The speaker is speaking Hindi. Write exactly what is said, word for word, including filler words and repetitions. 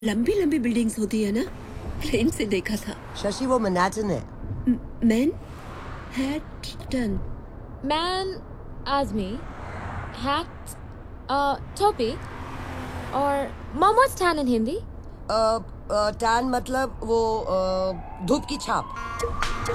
लंबी लंबी बिल्डिंग्स होती है ना, प्लेन से देखा था। शशि वो मैनहट्टन है। मैन हैटन मैन आजमी हैट टोपी और मोमोज टैन इन हिंदी। टैन मतलब वो अ, धूप की छाप।